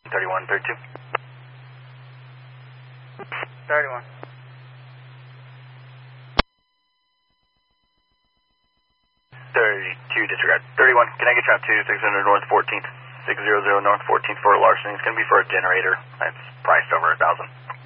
31, 32. 31. 32, disregard. 31, can I get you out to 600 North 14th? 600 North 14th for larceny. It's going to be for a generator. That's priced over $1,000.